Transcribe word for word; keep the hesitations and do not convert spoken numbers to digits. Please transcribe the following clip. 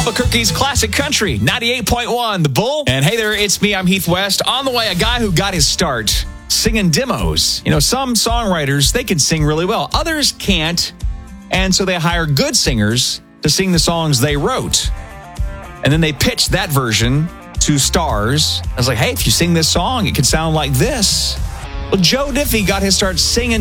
Albuquerque's classic country, ninety-eight point one, The Bull. And hey there, it's me, I'm Heath West. On the way, a guy who got his start singing demos. You know, some songwriters, they can sing really well. Others can't. And so they hire good singers to sing the songs they wrote. And then they pitch that version to stars. I was like, hey, if you sing this song, it could sound like this. Well, Joe Diffie got his start singing